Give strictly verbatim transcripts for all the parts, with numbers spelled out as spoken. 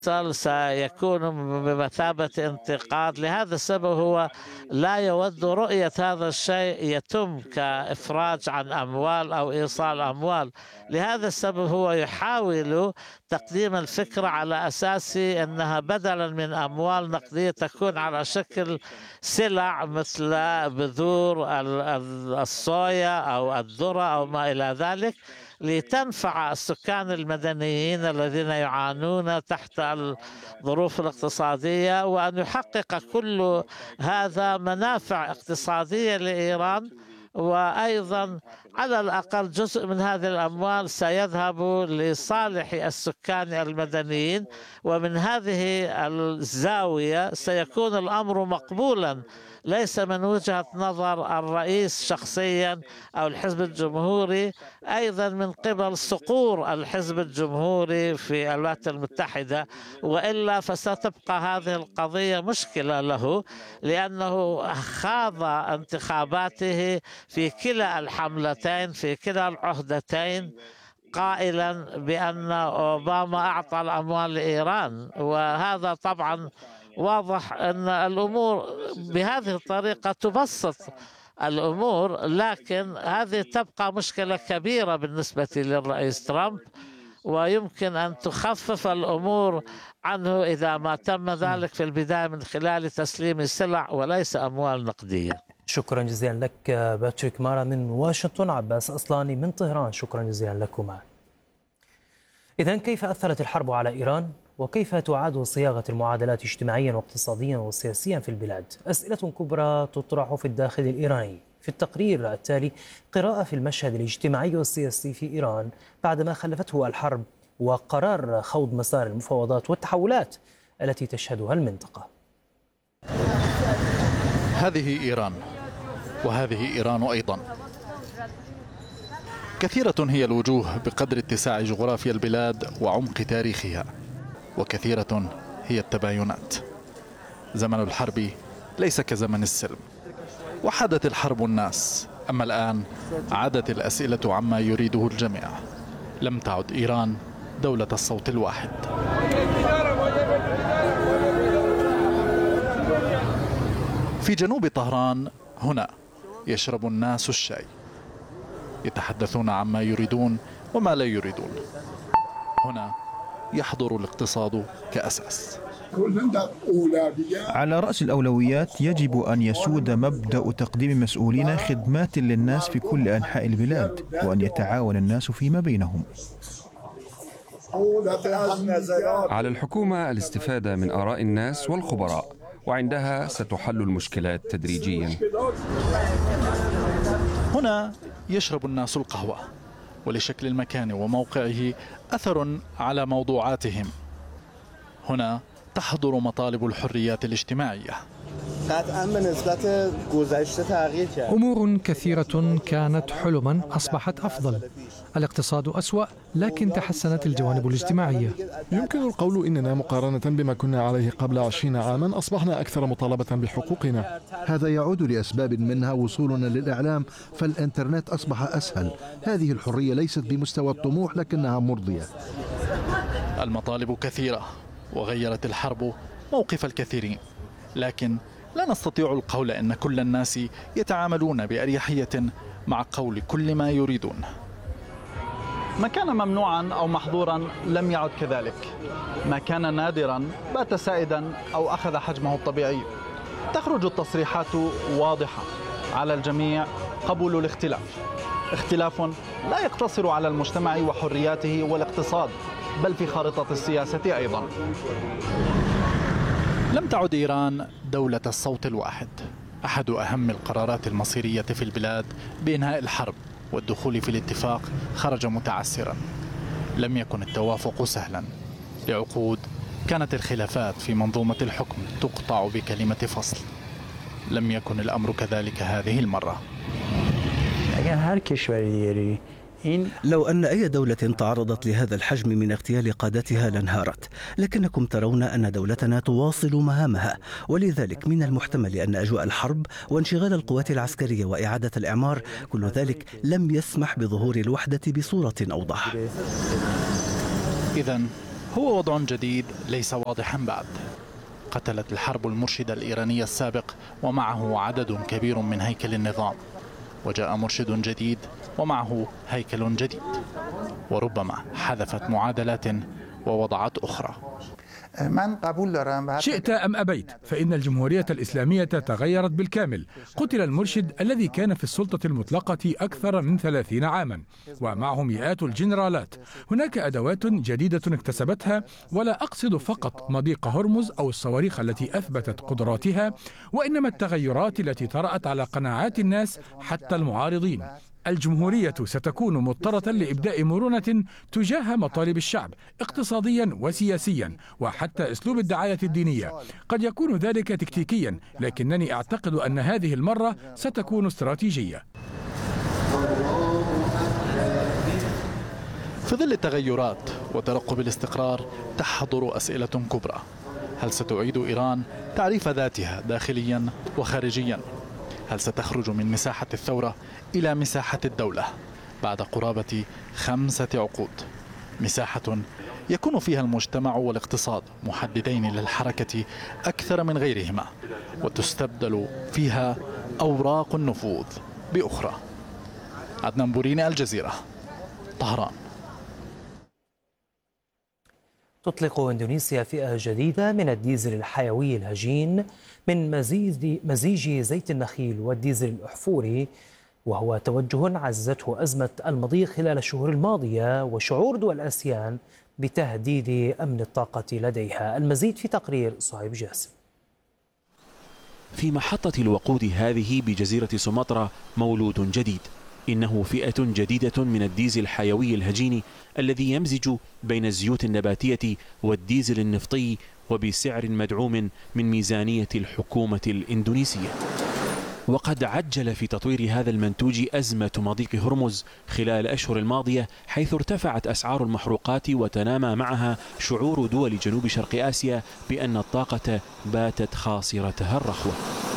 سيكون بمثابة انتقاد. لهذا السبب هو لا يود رؤية هذا الشيء يتم كإفراج عن أموال أو إيصال أموال. لهذا السبب هو يحاول تقديم الفكرة على أساس أنها بدلا من أموال نقدية تكون على شكل سلع مثل بذور الصويا أو الذرة أو ما إلى ذلك، لتنفع السكان المدنيين الذين يعانون تحت الظروف الاقتصادية، وأن يحقق كل هذا منافع اقتصادية لإيران. وأيضا على الأقل جزء من هذه الأموال سيذهب لصالح السكان المدنيين، ومن هذه الزاوية سيكون الأمر مقبولا ليس من وجهة نظر الرئيس شخصيا أو الحزب الجمهوري، أيضا من قبل صقور الحزب الجمهوري في الولايات المتحدة. وإلا فستبقى هذه القضية مشكلة له، لأنه خاض انتخاباته في كلا الحملتين في كلا العهدتين قائلا بأن أوباما أعطى الأموال لإيران، وهذا طبعا واضح أن الأمور بهذه الطريقة تبسط الأمور، لكن هذه تبقى مشكلة كبيرة بالنسبة للرئيس ترامب، ويمكن أن تخفف الأمور عنه إذا ما تم ذلك في البداية من خلال تسليم السلع وليس أموال نقدية. شكرا جزيلا لك باتريك مارا من واشنطن. عباس أصلاني من طهران، شكرا جزيلا لكما. إذن كيف أثرت الحرب على إيران؟ وكيف تعاد صياغة المعادلات اجتماعيا واقتصاديا وسياسيا في البلاد؟ أسئلة كبرى تطرح في الداخل الإيراني. في التقرير التالي قراءة في المشهد الاجتماعي والسياسي في إيران بعدما خلفته الحرب، وقرار خوض مسار المفاوضات والتحولات التي تشهدها المنطقة. هذه إيران، وهذه إيران أيضا. كثيرة هي الوجوه بقدر اتساع جغرافيا البلاد وعمق تاريخها، وكثيرة هي التباينات. زمن الحرب ليس كزمن السلم، وحدت الحرب الناس، أما الآن عادت الأسئلة عما يريده الجميع. لم تعد إيران دولة الصوت الواحد. في جنوب طهران هنا يشرب الناس الشاي، يتحدثون عما يريدون وما لا يريدون. هنا يحضر الاقتصاد كأساس. على رأس الأولويات يجب أن يسود مبدأ تقديم مسؤولين خدمات للناس في كل أنحاء البلاد، وأن يتعاون الناس فيما بينهم. على الحكومة الاستفادة من آراء الناس والخبراء، وعندها ستحل المشكلات تدريجيا. هنا يشرب الناس القهوة، ولشكل المكان وموقعه أثر على موضوعاتهم. هنا تحضر مطالب الحريات الاجتماعية. أمور كثيرة كانت حلما أصبحت أفضل. الاقتصاد أسوأ، لكن تحسنت الجوانب الاجتماعية. يمكن القول إننا مقارنة بما كنا عليه قبل عشرين عاما أصبحنا أكثر مطالبة بحقوقنا. هذا يعود لأسباب منها وصولنا للإعلام، فالإنترنت أصبح أسهل. هذه الحرية ليست بمستوى الطموح لكنها مرضية. المطالب كثيرة، وغيرت الحرب موقف الكثيرين، لكن لا نستطيع القول أن كل الناس يتعاملون بأريحية مع قول كل ما يريدون. ما كان ممنوعا أو محظورا لم يعد كذلك. ما كان نادرا بات سائدا أو أخذ حجمه الطبيعي. تخرج التصريحات واضحة على الجميع قبول الاختلاف، اختلاف لا يقتصر على المجتمع وحرياته والاقتصاد، بل في خارطة السياسة أيضا. لم تعد إيران دولة الصوت الواحد. أحد أهم القرارات المصيرية في البلاد بإنهاء الحرب والدخول في الاتفاق خرج متعسرا. لم يكن التوافق سهلا. لعقود كانت الخلافات في منظومة الحكم تقطع بكلمة فصل. لم يكن الأمر كذلك هذه المرة. لو أن أي دولة تعرضت لهذا الحجم من اغتيال قادتها لانهارت، لكنكم ترون أن دولتنا تواصل مهامها، ولذلك من المحتمل أن أجواء الحرب وانشغال القوات العسكرية وإعادة الإعمار كل ذلك لم يسمح بظهور الوحدة بصورة أوضح. إذن هو وضع جديد ليس واضحا بعد. قتلت الحرب المرشد الإيراني السابق ومعه عدد كبير من هيكل النظام، وجاء مرشد جديد ومعه هيكل جديد، وربما حذفت معادلات ووضعت أخرى. شئت أم أبيت فإن الجمهورية الإسلامية تغيرت بالكامل. قتل المرشد الذي كان في السلطة المطلقة أكثر من ثلاثين عاما ومعه مئات الجنرالات. هناك أدوات جديدة اكتسبتها، ولا أقصد فقط مضيق هرمز أو الصواريخ التي أثبتت قدراتها، وإنما التغيرات التي طرأت على قناعات الناس حتى المعارضين. الجمهورية ستكون مضطرة لإبداء مرونة تجاه مطالب الشعب اقتصاديا وسياسيا، وحتى أسلوب الدعاية الدينية. قد يكون ذلك تكتيكيا، لكنني أعتقد أن هذه المرة ستكون استراتيجية. في ظل التغيرات وترقب الاستقرار تحضر أسئلة كبرى. هل ستعيد إيران تعريف ذاتها داخليا وخارجيا؟ هل ستخرج من مساحة الثورة إلى مساحة الدولة بعد قرابة خمسة عقود؟ مساحة يكون فيها المجتمع والاقتصاد محددين للحركة أكثر من غيرهما، وتستبدل فيها أوراق النفوذ بأخرى. عدنان بوريني، الجزيرة، طهران. تطلق إندونيسيا فئة جديدة من الديزل الحيوي الهجين من مزيج مزيج زيت النخيل والديزل الأحفوري، وهو توجه عززته أزمة المضيق خلال الشهور الماضية وشعور دول آسيان بتهديد أمن الطاقة لديها. المزيد في تقرير صهيب جاسم. في محطة الوقود هذه بجزيرة سومطرة مولود جديد. إنه فئة جديدة من الديزل الحيوي الهجين الذي يمزج بين الزيوت النباتية والديزل النفطي، وبسعر مدعوم من ميزانية الحكومة الإندونيسية. وقد عجل في تطوير هذا المنتوج أزمة مضيق هرمز خلال الأشهر الماضية، حيث ارتفعت أسعار المحروقات وتنامى معها شعور دول جنوب شرق آسيا بأن الطاقة باتت خاصرتها الرخوة.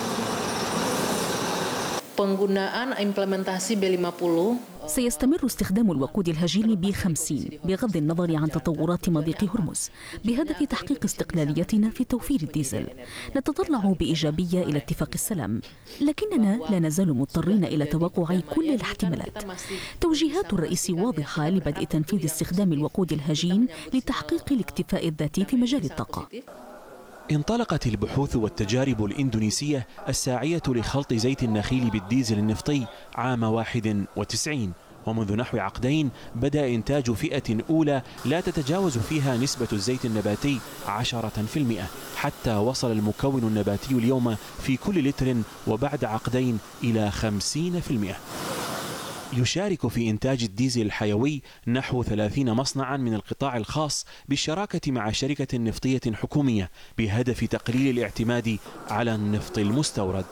سيستمر استخدام الوقود الهجين بي خمسين بغض النظر عن تطورات مضيق هرمز بهدف تحقيق استقلاليتنا في توفير الديزل. نتطلع بإيجابية إلى اتفاق السلام، لكننا لا نزال مضطرين إلى توقع كل الاحتمالات. توجيهات الرئيس واضحة لبدء تنفيذ استخدام الوقود الهجين لتحقيق الاكتفاء الذاتي في مجال الطاقة. انطلقت البحوث والتجارب الإندونيسية الساعية لخلط زيت النخيل بالديزل النفطي عام واحد وتسعين، ومنذ نحو عقدين بدأ إنتاج فئة أولى لا تتجاوز فيها نسبة الزيت النباتي عشرة في المئة، حتى وصل المكون النباتي اليوم في كل لتر وبعد عقدين إلى خمسين في المئة. يشارك في إنتاج الديزل الحيوي نحو ثلاثين مصنعا من القطاع الخاص بالشراكة مع شركة نفطية حكومية بهدف تقليل الاعتماد على النفط المستورد.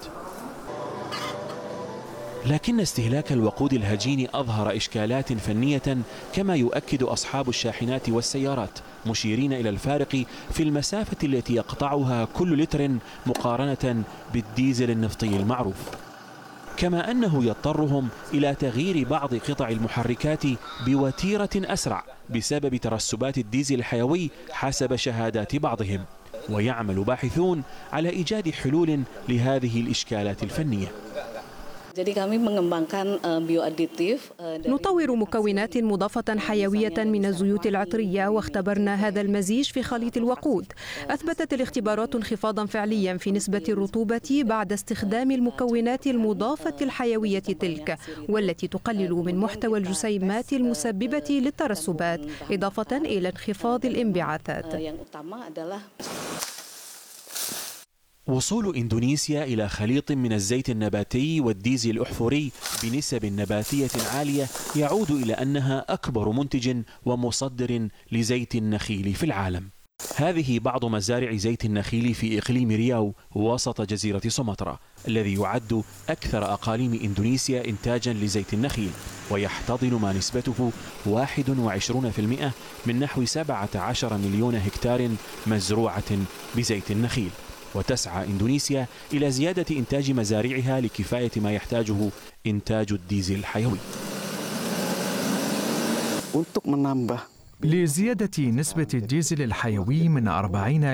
لكن استهلاك الوقود الهجين أظهر إشكالات فنية، كما يؤكد أصحاب الشاحنات والسيارات، مشيرين إلى الفارق في المسافة التي يقطعها كل لتر مقارنة بالديزل النفطي المعروف، كما أنه يضطرهم إلى تغيير بعض قطع المحركات بوتيرة أسرع بسبب ترسبات الديزل الحيوي حسب شهادات بعضهم. ويعمل باحثون على إيجاد حلول لهذه الإشكالات الفنية. نطور مكونات مضافة حيوية من الزيوت العطرية، واختبرنا هذا المزيج في خليط الوقود. أثبتت الاختبارات انخفاضا فعليا في نسبة الرطوبة بعد استخدام المكونات المضافة الحيوية تلك، والتي تقلل من محتوى الجسيمات المسببة للترسبات، إضافة إلى انخفاض الانبعاثات. وصول إندونيسيا إلى خليط من الزيت النباتي والديزل الأحفوري بنسب نباتية عالية يعود إلى أنها أكبر منتج ومصدر لزيت النخيل في العالم. هذه بعض مزارع زيت النخيل في إقليم رياو وسط جزيرة سومطرة، الذي يعد أكثر أقاليم إندونيسيا إنتاجا لزيت النخيل، ويحتضن ما نسبته واحد وعشرين بالمئة من نحو سبعة عشر مليون هكتار مزروعة بزيت النخيل. وتسعى إندونيسيا إلى زيادة إنتاج مزارعها لكفاية ما يحتاجه إنتاج الديزل الحيوي. لزيادة نسبة الديزل الحيوي من أربعين